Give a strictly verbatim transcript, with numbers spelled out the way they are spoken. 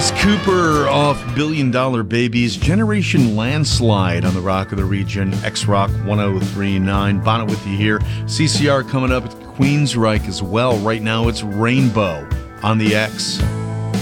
Alice Cooper off Billion Dollar Babies, Generation Landslide on the Rock of the Region, X-Rock one oh three point nine. Bonnet with you here. C C R coming up at Queensryche as well. Right now it's Rainbow on the X.